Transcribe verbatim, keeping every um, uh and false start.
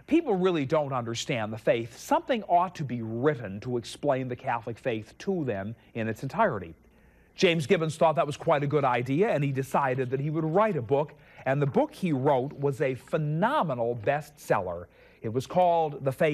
people really don't understand the faith, something ought to be written to explain the Catholic faith to them in its entirety. James Gibbons thought that was quite a good idea, and he decided that he would write a book, and the book he wrote was a phenomenal bestseller. It was called The Faith